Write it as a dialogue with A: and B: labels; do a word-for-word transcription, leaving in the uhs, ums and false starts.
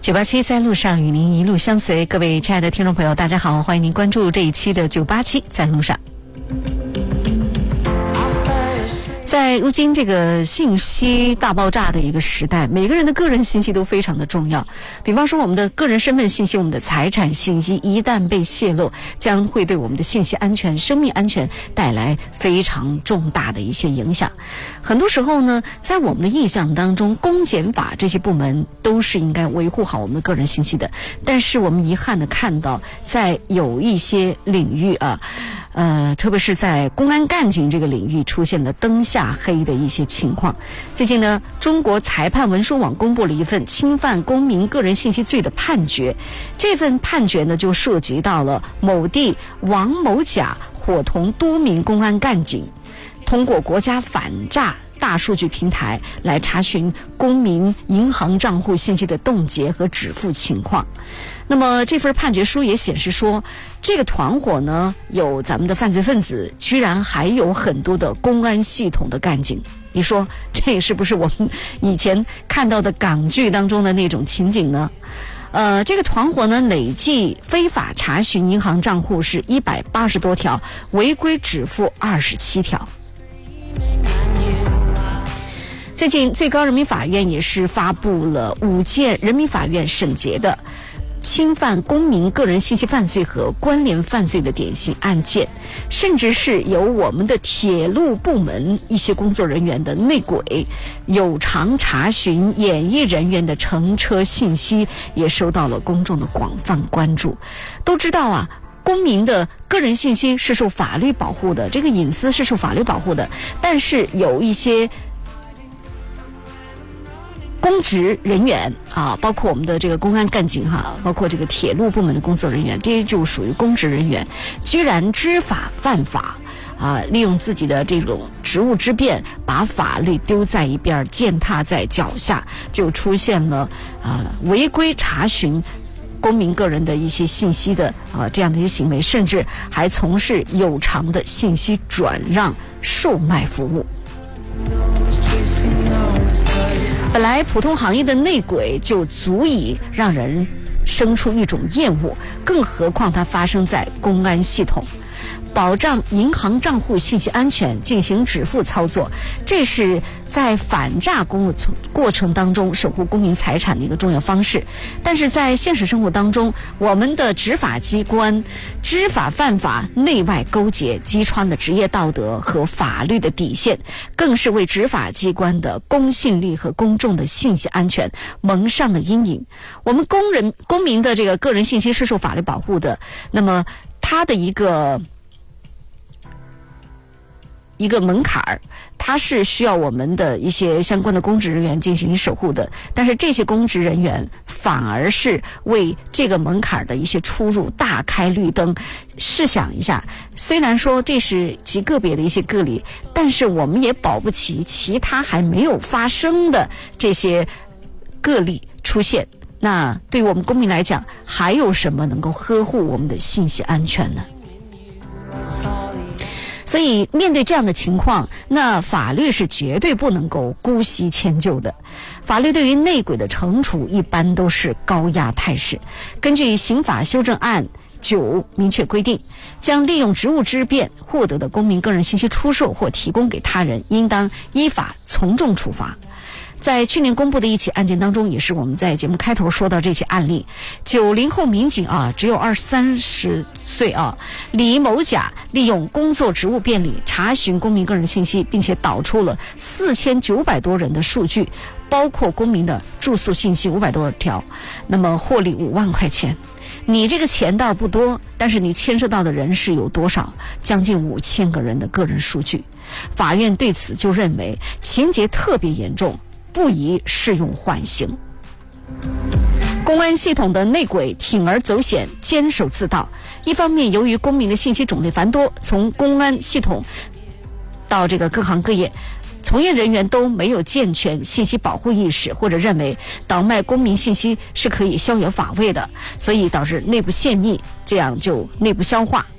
A: 九八七在路上与您一路相随，各位亲爱的听众朋友大家好，欢迎您关注这一期的九八七在路上。在如今这个信息大爆炸的一个时代，每个人的个人信息都非常的重要。比方说我们的个人身份信息，我们的财产信息一旦被泄露，将会对我们的信息安全、生命安全带来非常重大的一些影响。很多时候呢，在我们的印象当中，公检法这些部门都是应该维护好我们的个人信息的，但是我们遗憾的看到，在有一些领域啊呃，特别是在公安干警这个领域出现了灯下黑的一些情况。最近呢，中国裁判文书网公布了一份侵犯公民个人信息罪的判决。这份判决呢，就涉及到了某地王某甲伙同多名公安干警，通过国家反诈大数据平台来查询公民银行账户信息的冻结和止付情况。那么这份判决书也显示说，这个团伙呢，有咱们的犯罪分子，居然还有很多的公安系统的干警。你说这是不是我们以前看到的港剧当中的那种情景呢？呃，这个团伙呢，累计非法查询银行账户是一百八十多条，违规止付二十七条。最近最高人民法院也是发布了五件人民法院审结的侵犯公民个人信息犯罪和关联犯罪的典型案件，甚至是由我们的铁路部门一些工作人员的内鬼有偿查询演艺人员的乘车信息，也受到了公众的广泛关注。都知道啊，公民的个人信息是受法律保护的，这个隐私是受法律保护的，但是有一些公职人员啊，包括我们的这个公安干警哈，包括这个铁路部门的工作人员，这些就属于公职人员，居然知法犯法啊，利用自己的这种职务之便，把法律丢在一边，践踏在脚下，就出现了啊违规查询公民个人的一些信息的啊这样的一些行为，甚至还从事有偿的信息转让售卖服务。本来普通行业的内鬼就足以让人生出一种厌恶，更何况它发生在公安系统。保障银行账户信息安全，进行止付操作，这是在反诈公过程当中守护公民财产的一个重要方式。但是在现实生活当中，我们的执法机关知法犯法，内外勾结，击穿了职业道德和法律的底线，更是为执法机关的公信力和公众的信息安全蒙上了阴影。我们公人公民的这个个人信息是受法律保护的，那么它的一个一个门槛儿，它是需要我们的一些相关的公职人员进行守护的，但是这些公职人员反而是为这个门槛的一些出入大开绿灯。试想一下，虽然说这是极个别的一些个例，但是我们也保不齐其他还没有发生的这些个例出现。那对于我们公民来讲，还有什么能够呵护我们的信息安全呢？所以面对这样的情况，那法律是绝对不能够姑息迁就的。法律对于内鬼的惩处一般都是高压态势。根据刑法修正案九明确规定，将利用职务之便获得的公民个人信息出售或提供给他人，应当依法从重处罚。在去年公布的一起案件当中，也是我们在节目开头说到这起案例，九零后民警啊，只有二三十岁啊，李某甲利用工作职务便利查询公民个人信息，并且导出了四千九百多人的数据，包括公民的住宿信息五百多条，那么获利五万块钱。你这个钱倒不多，但是你牵涉到的人是有多少？将近五千个人的个人数据。法院对此就认为情节特别严重，不宜适用缓刑。公安系统的内鬼铤而走险，坚守自盗。一方面，由于公民的信息种类繁多，从公安系统到这个各行各业，从业人员都没有健全信息保护意识，或者认为倒卖公民信息是可以逍遥法外的，所以导致内部泄密，这样就内部消化。